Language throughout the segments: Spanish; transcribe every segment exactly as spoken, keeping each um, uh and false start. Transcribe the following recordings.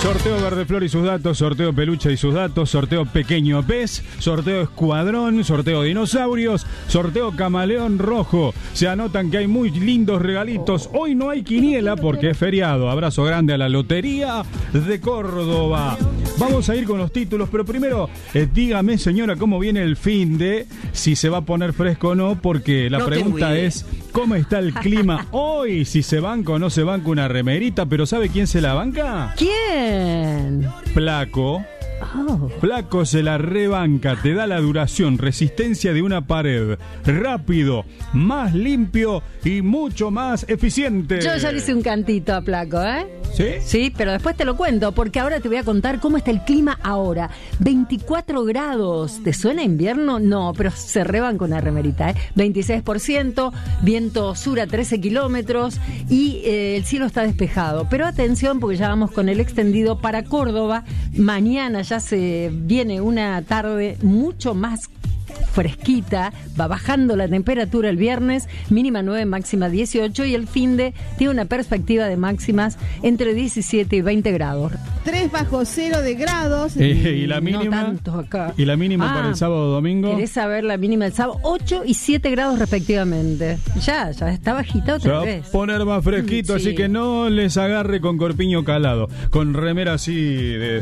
Sorteo Verdeflor y sus datos, sorteo Peluche y sus datos, sorteo Pequeño Pez, sorteo Escuadrón, sorteo Dinosaurios, sorteo Camaleón Rojo. Se anotan que hay muy lindos regalitos. Hoy no hay quiniela porque es feriado. Abrazo grande a la Lotería de Córdoba. Vamos a ir con los títulos, pero primero, eh, dígame, señora, cómo viene el fin de, si se va a poner fresco o no, porque la no pregunta es, ¿cómo está el clima hoy? Si se banca o no se banca una remerita, pero ¿sabe quién se la banca? ¿Quién? Placo. Oh. Placo se la rebanca, te da la duración, resistencia de una pared, rápido, más limpio y mucho más eficiente. Yo ya le hice un cantito a Placo, ¿eh? ¿Sí? Sí, pero después te lo cuento, porque ahora te voy a contar cómo está el clima ahora. veinticuatro grados, ¿te suena invierno? No, pero se rebanca una remerita, ¿eh? veintiséis por ciento, viento sur a trece kilómetros y eh, el cielo está despejado. Pero atención, porque ya vamos con el extendido para Córdoba. Mañana ya se viene una tarde mucho más fresquita, va bajando la temperatura el viernes, mínima nueve, máxima dieciocho, y el finde tiene una perspectiva de máximas entre diecisiete y veinte grados. tres bajo cero de grados. Eh, ¿Y la mínima? No tanto acá. ¿Y la mínima ah, para el sábado o domingo? ¿Querés saber la mínima del sábado? ocho y siete grados respectivamente. Ya, ya está bajita otra Se vez. Va a poner más fresquito, sí. Así que no les agarre con corpiño calado, con remera así de,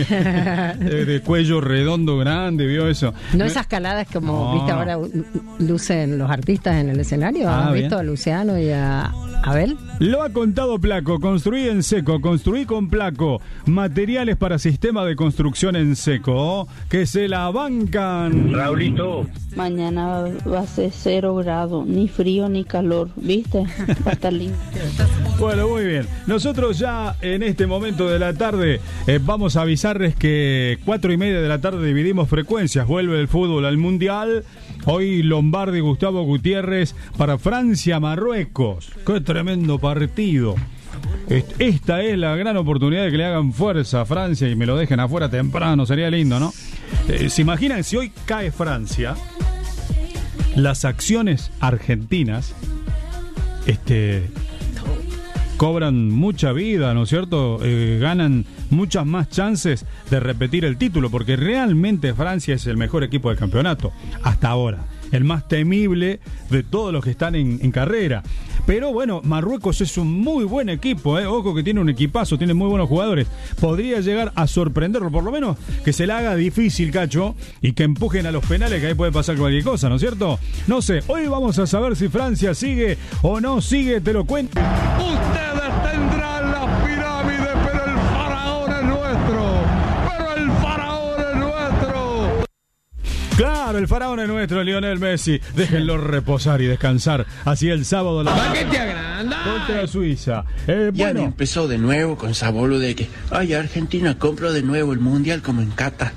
de, de cuello redondo grande, ¿vio eso? No esas caladas como no. viste ahora lucen los artistas en el escenario. Ah, ¿Has bien. visto a Luciano y a Abel? Lo ha contado Placo, construí en seco, construí con Placo, materiales para sistema de construcción en seco, que se la bancan. Raulito. Mañana va a ser cero grado, ni frío ni calor, ¿viste? Va a estar lindo. Bueno, muy bien. Nosotros ya en este momento de la tarde eh, vamos a avisarles que cuatro y media de la tarde dividimos frecuencias. Vuelve el fútbol al Mundial. Hoy Lombardi y Gustavo Gutiérrez para Francia-Marruecos. ¡Qué tremendo partido! Esta es la gran oportunidad de que le hagan fuerza a Francia y me lo dejen afuera temprano. Sería lindo, ¿no? Eh, ¿Se imaginan si hoy cae Francia? Las acciones argentinas este, cobran mucha vida, ¿no es cierto? Eh, ganan muchas más chances de repetir el título, porque realmente Francia es el mejor equipo del campeonato hasta ahora, el más temible de todos los que están en, en carrera. Pero bueno, Marruecos es un muy buen equipo, ¿eh? Ojo que tiene un equipazo, tiene muy buenos jugadores. Podría llegar a sorprenderlo, por lo menos que se la haga difícil, Cacho, y que empujen a los penales, que ahí puede pasar cualquier cosa, ¿no es cierto? No sé, hoy vamos a saber si Francia sigue o no sigue, te lo cuento. Ustedes tendrán las pirámides, pero el faraón es nuestro. Pero el faraón es nuestro. Claro, el faraón es nuestro, Lionel Messi. Déjenlo reposar y descansar. Así el sábado la ¿Para qué te agranda? contra Suiza. Eh, Ya bueno. empezó de nuevo con esa bolo de que, ay, Argentina compró de nuevo el mundial como en Qatar.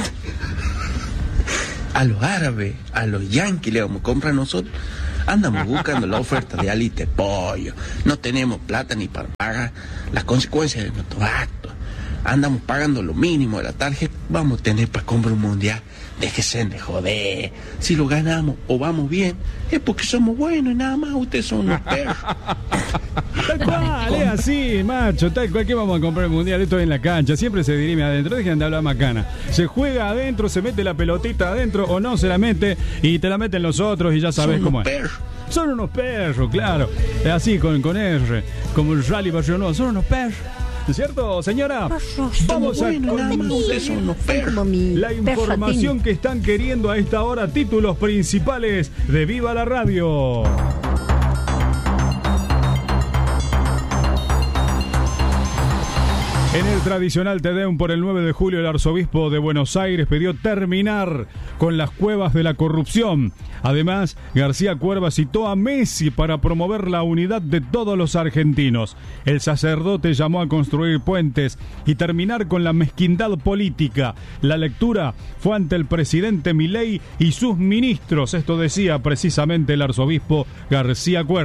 A los árabes, a los yanquis le vamos a comprar nosotros. Andamos buscando la oferta de alite pollo. No tenemos plata ni para pagar las consecuencias de nuestros actos. Andamos pagando lo mínimo de la tarjeta. Vamos a tener para comprar un mundial. Déjese de joder. Si lo ganamos o vamos bien, es porque somos buenos y nada más. Ustedes son unos perros. Tal cual, es así, macho. Tal cual que vamos a comprar el mundial. Esto es en la cancha. Siempre se dirime adentro. Dejen de hablar macana. Se juega adentro, se mete la pelotita adentro o no se la mete y te la meten los otros y ya sabes Son cómo unos es. perros. Son unos perros, claro. Es así, con, con R. Como el Rally Barcelona. Son unos perros. ¿No es cierto, señora? Vamos a Bueno, nada más, ustedes son unos perros. Como mi la información que están queriendo a esta hora, títulos principales de Viva la Radio. En el tradicional Te Deum por el nueve de julio, el arzobispo de Buenos Aires pidió terminar con las cuevas de la corrupción. Además, García Cuerva citó a Messi para promover la unidad de todos los argentinos. El sacerdote llamó a construir puentes y terminar con la mezquindad política. La lectura fue ante el presidente Milei y sus ministros. Esto decía precisamente el arzobispo García Cuerva.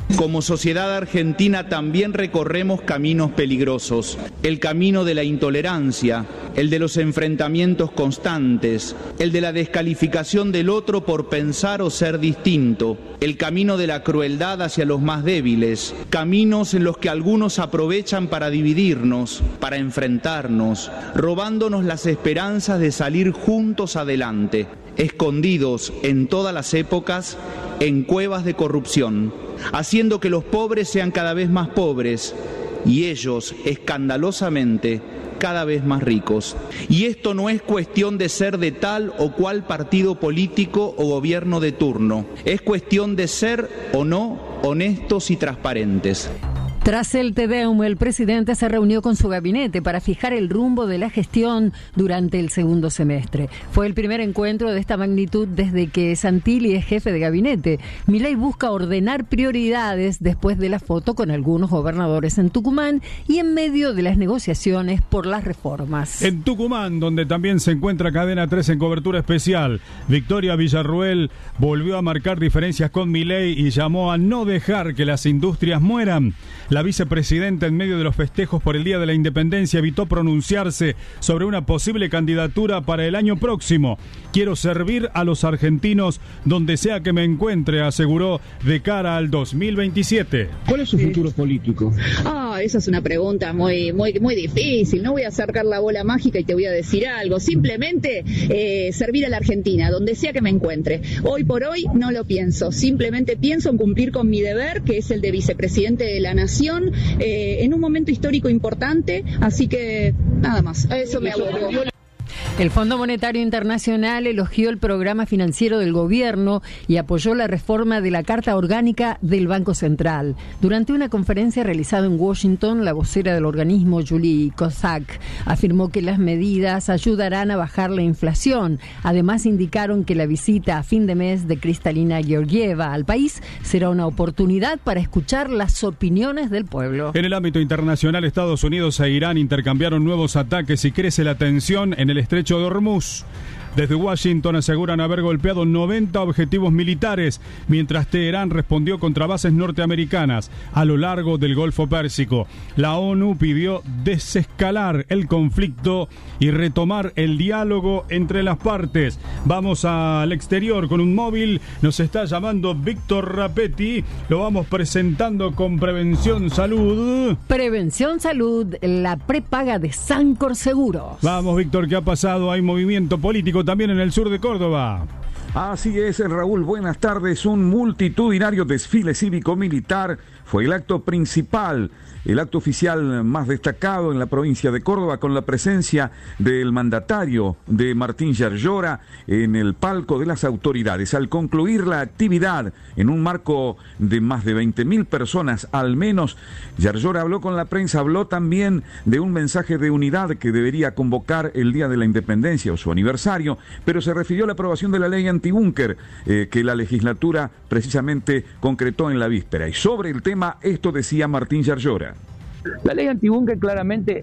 Como sociedad argentina también recorremos caminos peligrosos, el camino de la intolerancia, el de los enfrentamientos constantes, el de la descalificación del otro por pensar o ser distinto, el camino de la crueldad hacia los más débiles, caminos en los que algunos aprovechan para dividirnos, para enfrentarnos, robándonos las esperanzas de salir juntos adelante, escondidos en todas las épocas en cuevas de corrupción, haciendo que los pobres sean cada vez más pobres y ellos, escandalosamente, cada vez más ricos. Y esto no es cuestión de ser de tal o cual partido político o gobierno de turno, es cuestión de ser o no honestos y transparentes. Tras el Te Deum, el presidente se reunió con su gabinete para fijar el rumbo de la gestión durante el segundo semestre. Fue el primer encuentro de esta magnitud desde que Santilli es jefe de gabinete. Milei busca ordenar prioridades después de la foto con algunos gobernadores en Tucumán y en medio de las negociaciones por las reformas. En Tucumán, donde también se encuentra Cadena tres en cobertura especial, Victoria Villarruel volvió a marcar diferencias con Milei y llamó a no dejar que las industrias mueran. La vicepresidenta, en medio de los festejos por el Día de la Independencia, evitó pronunciarse sobre una posible candidatura para el año próximo. Quiero servir a los argentinos donde sea que me encuentre, aseguró, de cara al dos mil veintisiete. ¿Cuál es su futuro político? Ah, esa es una pregunta muy, muy, muy difícil. No voy a acercar la bola mágica y te voy a decir algo. Simplemente eh, servir a la Argentina, donde sea que me encuentre. Hoy por hoy no lo pienso. Simplemente pienso en cumplir con mi deber, que es el de vicepresidente de la Nación, eh, en un momento histórico importante. Así que nada más. A eso me aboco. El Fondo Monetario Internacional elogió el programa financiero del gobierno y apoyó la reforma de la Carta Orgánica del Banco Central. Durante una conferencia realizada en Washington, la vocera del organismo, Julie Kozak, afirmó que las medidas ayudarán a bajar la inflación. Además, indicaron que la visita a fin de mes de Kristalina Georgieva al país será una oportunidad para escuchar las opiniones del pueblo. En el ámbito internacional, Estados Unidos e Irán intercambiaron nuevos ataques y crece la tensión en el estrecho de Hormuz. Desde Washington aseguran haber golpeado noventa objetivos militares, mientras Teherán respondió contra bases norteamericanas a lo largo del Golfo Pérsico. La ONU pidió desescalar el conflicto y retomar el diálogo entre las partes. Vamos al exterior con un móvil. Nos está llamando Víctor Rapetti. Lo vamos presentando con Prevención Salud. Prevención Salud, la prepaga de Sancor Seguros. Vamos, Víctor, ¿qué ha pasado? Hay movimiento político también en el sur de Córdoba. Así es, Raúl, buenas tardes. Un multitudinario desfile cívico-militar fue el acto principal, el acto oficial más destacado en la provincia de Córdoba, con la presencia del mandatario de Martín Yarlora en el palco de las autoridades. Al concluir la actividad, en un marco de más de veinte mil personas al menos, Yarlora habló con la prensa, habló también de un mensaje de unidad que debería convocar el Día de la Independencia o su aniversario, pero se refirió a la aprobación de la ley antibúnker eh, que la legislatura precisamente concretó en la víspera. Y sobre el tema, esto decía Martín Yarlora. La ley antibúnker claramente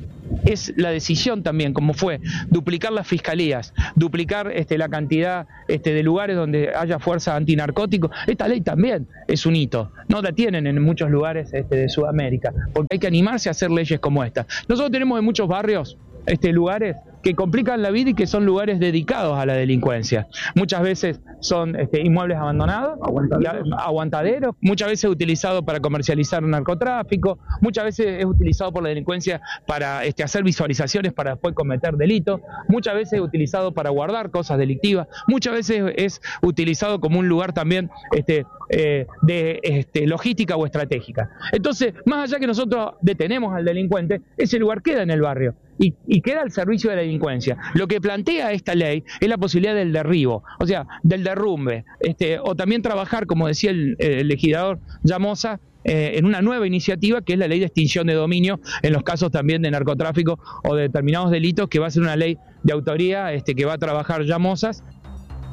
es la decisión también, como fue duplicar las fiscalías, duplicar este, la cantidad este, de lugares donde haya fuerza antinarcótico. Esta ley también es un hito, no la tienen en muchos lugares este, de Sudamérica, porque hay que animarse a hacer leyes como esta. Nosotros tenemos en muchos barrios este, lugares que complican la vida y que son lugares dedicados a la delincuencia. Muchas veces son este, inmuebles abandonados, aguantaderos. aguantaderos, muchas veces utilizados para comercializar narcotráfico, muchas veces es utilizado por la delincuencia para este, hacer visualizaciones para después cometer delitos, muchas veces es utilizado para guardar cosas delictivas, muchas veces es utilizado como un lugar también este, eh, de este, logística o estratégica. Entonces, más allá que nosotros detenemos al delincuente, ese lugar queda en el barrio. Y, y queda al servicio de la delincuencia. Lo que plantea esta ley es la posibilidad del derribo, o sea, del derrumbe, este, o también trabajar, como decía el, el legislador Llamosa, eh, en una nueva iniciativa que es la ley de extinción de dominio en los casos también de narcotráfico o de determinados delitos, que va a ser una ley de autoría este, que va a trabajar Llamosas.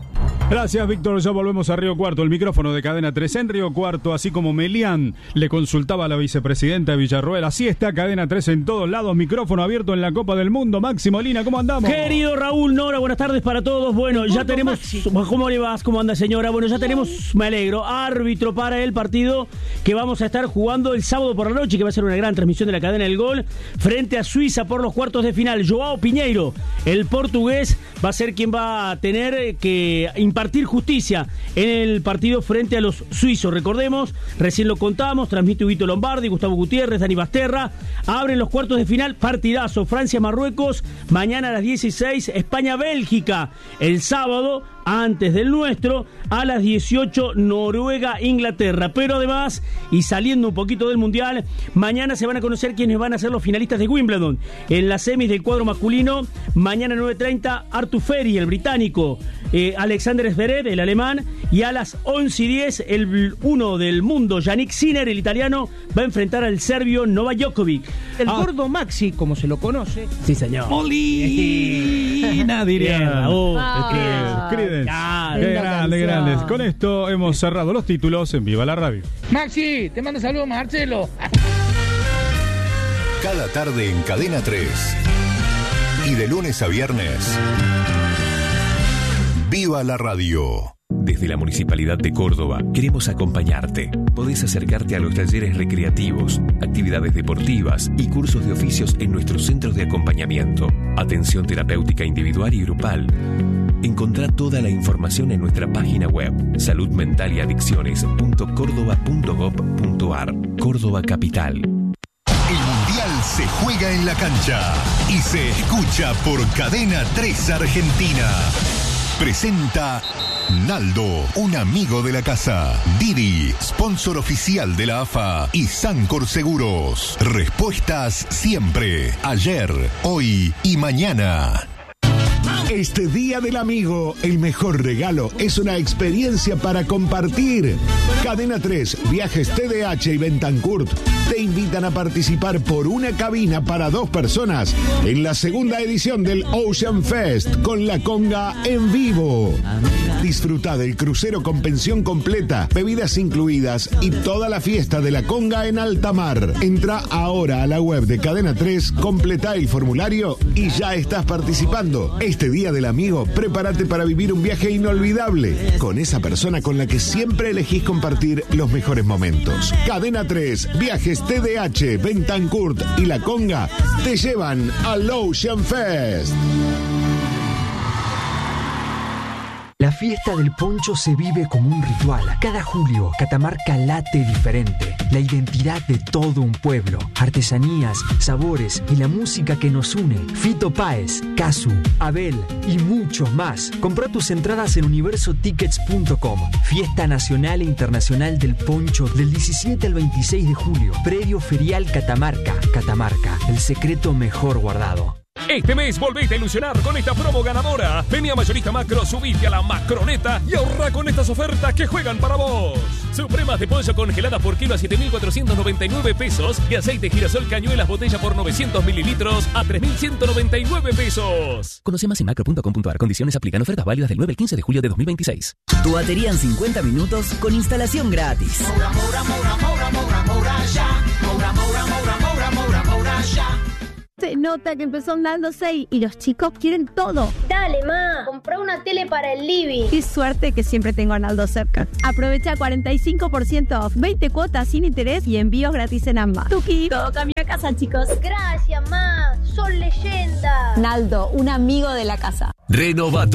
Gracias, Víctor. Ya volvemos a Río Cuarto. El micrófono de Cadena tres en Río Cuarto, así como Melián le consultaba a la vicepresidenta de Villarroel. Así está Cadena tres en todos lados. Micrófono abierto en la Copa del Mundo. Máximo Lina, ¿cómo andamos? Querido Raúl, Nora, buenas tardes para todos. Bueno, ya tenemos... Máximo. ¿Cómo le vas? ¿Cómo anda, señora? Bueno, ya tenemos, me alegro, árbitro para el partido que vamos a estar jugando el sábado por la noche, que va a ser una gran transmisión de la cadena del Gol, frente a Suiza por los cuartos de final. Joao Pinheiro, el portugués, va a ser quien va a tener que impartir justicia en el partido frente a los suizos. Recordemos, recién lo contamos, transmite Huguito Lombardi, Gustavo Gutiérrez, Dani Basterra. Abren los cuartos de final, partidazo, Francia-Marruecos, mañana a las dieciséis, España-Bélgica, el sábado, antes del nuestro, a las dieciocho, Noruega-Inglaterra. Pero además, y saliendo un poquito del Mundial, mañana se van a conocer quiénes van a ser los finalistas de Wimbledon. En las semis del cuadro masculino, mañana nueve treinta, Artur Feri, el británico, eh, Alexander Zverev, el alemán, y a las once y diez, el uno del mundo, Yannick Sinner, el italiano, va a enfrentar al serbio Novak Djokovic. El ah. gordo Maxi, como se lo conoce. Sí, señor. Molina, diría. Oh, ah. Qué grande, grande. Con esto hemos cerrado los títulos en Viva la Radio. Maxi, te mando saludos, Marcelo. Cada tarde en Cadena tres. Y de lunes a viernes, Viva la Radio. Desde la Municipalidad de Córdoba queremos acompañarte. Podés acercarte a los talleres recreativos, actividades deportivas y cursos de oficios en nuestros centros de acompañamiento. Atención terapéutica individual y grupal. Encontrá toda la información en nuestra página web salud mental y adicciones punto córdoba punto gob punto ar. Córdoba Capital. El Mundial se juega en la cancha y se escucha por Cadena tres Argentina. Presenta Naldo, un amigo de la casa. Didi, sponsor oficial de la A F A. Y Sancor Seguros. Respuestas siempre, ayer, hoy y mañana. Este Día del Amigo, el mejor regalo es una experiencia para compartir. Cadena tres, Viajes T D H y Bentancourt te invitan a participar por una cabina para dos personas en la segunda edición del Ocean Fest con la conga en vivo. Disfruta del crucero con pensión completa, bebidas incluidas y toda la fiesta de la conga en alta mar. Entra ahora a la web de Cadena tres, completa el formulario y ya estás participando. Este Día del Amigo, prepárate para vivir un viaje inolvidable con esa persona con la que siempre elegís compartir los mejores momentos. Cadena tres, Viajes T D H, Bentancourt y La Conga te llevan al Ocean Fest. La fiesta del poncho se vive como un ritual. Cada julio, Catamarca late diferente. La identidad de todo un pueblo. Artesanías, sabores y la música que nos une. Fito Páez, Casu, Abel y muchos más. Comprá tus entradas en universo tickets punto com. Fiesta Nacional e Internacional del Poncho del diecisiete al veintiséis de julio. Predio Ferial Catamarca. Catamarca, el secreto mejor guardado. Este mes volvete a ilusionar con esta promo ganadora. Vení a Mayorista Macro, subite a la Macroneta y ahorra con estas ofertas que juegan para vos. Supremas de pollo congeladas por kilo a siete mil cuatrocientos noventa y nueve pesos y aceite girasol cañuelas botella por novecientos mililitros a tres mil ciento noventa y nueve pesos. Conoce más en macro punto com punto ar. Condiciones aplican. Ofertas válidas del nueve al quince de julio de dos mil veintiséis. Tu batería en cincuenta minutos con instalación gratis. Moura, Moura, Moura, Moura, Moura, Moura, ya. Moura, Moura, Moura, Moura, Moura, Moura, ya. Se nota que empezó Naldo seis y los chicos quieren todo. Dale, ma, comprá una tele para el living. Qué suerte que siempre tengo a Naldo cerca. Aprovecha cuarenta y cinco por ciento off, veinte cuotas sin interés y envíos gratis en ambas. Tuki, todo cambia a casa, chicos. Gracias, ma, son leyenda. Naldo, un amigo de la casa. Renova